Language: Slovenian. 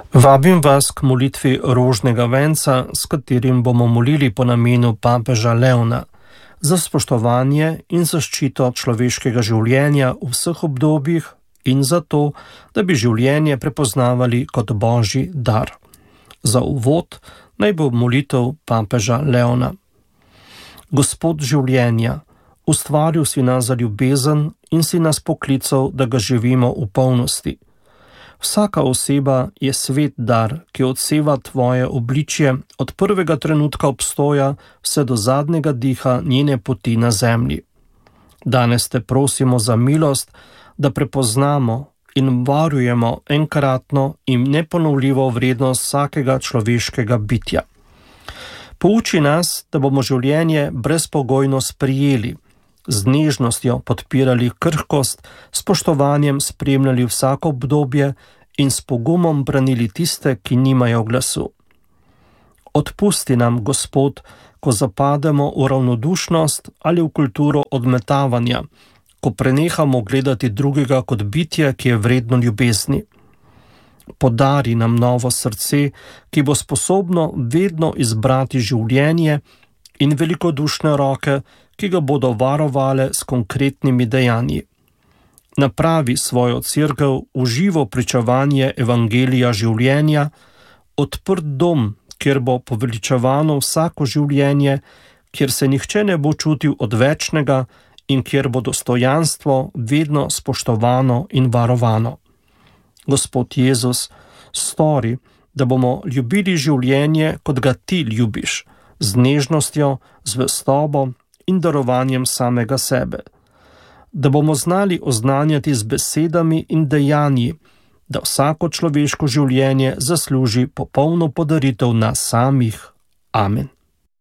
Vabim vas k molitvi rožnega venca, s katerim bomo molili po namenu papeža Leona za spoštovanje in zaščito človeškega življenja v vseh obdobjih in za to, da bi življenje prepoznavali kot božji dar. Za uvod naj bo molitev papeža Leona. Gospod življenja, ustvaril si nas za ljubezen in si nas poklical, da ga živimo v polnosti. Vsaka oseba je svet dar, ki odseva tvoje obličje od prvega trenutka obstoja vse do zadnjega diha njene poti na zemlji. Danes te prosimo za milost, da prepoznamo in varujemo enkratno in neponovljivo vrednost vsakega človeškega bitja. Pouči nas, da bomo življenje brezpogojno sprijeli, z nežnostjo podpirali krhkost, spoštovanjem spremljali vsako obdobje in s pogumom branili tiste, ki nimajo glasu. Odpusti nam, Gospod, ko zapademo v ravnodušnost ali v kulturo odmetavanja, ko prenehamo gledati drugega kot bitje, ki je vredno ljubezni. Podari nam novo srce, ki bo sposobno vedno izbrati življenje, in velikodušne roke, ki ga bodo varovale s konkretnimi dejanji. Napravi svojo cerkev v živo pričevanje evangelija življenja, odprt dom, kjer bo poveličevano vsako življenje, kjer se nihče ne bo čutil odvečnega in kjer bo dostojanstvo vedno spoštovano in varovano. Gospod Jezus, stori, da bomo ljubili življenje, kot ga ti ljubiš, z nežnostjo, zvestobo in darovanjem samega sebe. Da bomo znali oznanjati z besedami in dejanji, da vsako človeško življenje zasluži popolno podaritev nas samih. Amen.